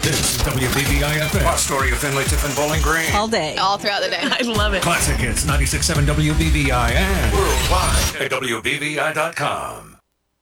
This is WBBI-FM. Our story of Findlay, Tiffin, Bowling Green. All day. All throughout the day. I love it. Classic hits, 96.7 WBBI and worldwide at WBBI.com.